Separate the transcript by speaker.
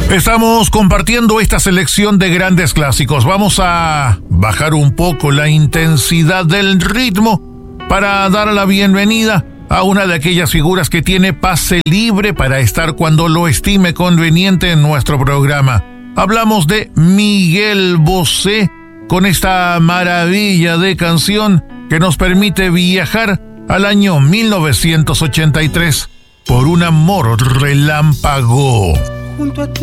Speaker 1: Estamos compartiendo esta selección de grandes clásicos. Vamos a bajar un poco la intensidad del ritmo para dar la bienvenida a una de aquellas figuras que tiene pase libre para estar cuando lo estime conveniente en nuestro programa. Hablamos de Miguel Bosé con esta maravilla de canción que nos permite viajar al año 1983 por un amor relámpago.
Speaker 2: Junto a ti